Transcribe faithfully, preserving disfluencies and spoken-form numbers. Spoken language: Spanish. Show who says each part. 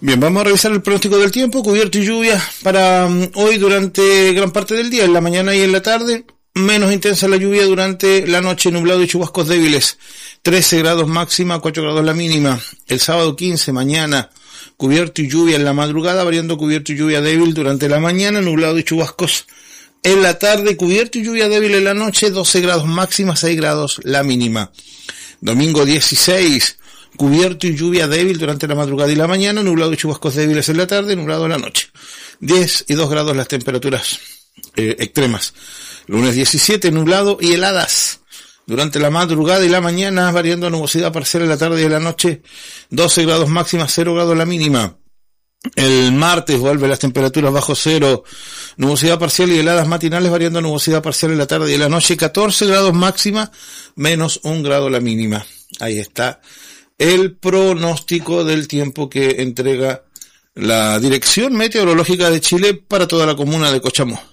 Speaker 1: Bien, vamos a revisar el pronóstico del tiempo, cubierto y lluvia para um, hoy durante gran parte del día, en la mañana y en la tarde. Menos intensa la lluvia durante la noche, nublado y chubascos débiles. trece grados máxima, cuatro grados la mínima. El sábado quince, mañana, cubierto y lluvia en la madrugada, variando cubierto y lluvia débil durante la mañana, nublado y chubascos en la tarde, cubierto y lluvia débil en la noche, doce grados máxima, seis grados la mínima. Domingo dieciséis, cubierto y lluvia débil durante la madrugada y la mañana, nublado y chubascos débiles en la tarde, nublado en la noche. diez y dos grados las temperaturas eh, extremas. Lunes diecisiete, nublado y heladas durante la madrugada y la mañana, variando a nubosidad parcial en la tarde y en la noche, doce grados máxima, cero grados la mínima. El martes vuelve las temperaturas bajo cero, nubosidad parcial y heladas matinales, variando a nubosidad parcial en la tarde y en la noche, catorce grados máxima, menos un grado la mínima. Ahí está el pronóstico del tiempo que entrega la Dirección Meteorológica de Chile para toda la comuna de Cochamó.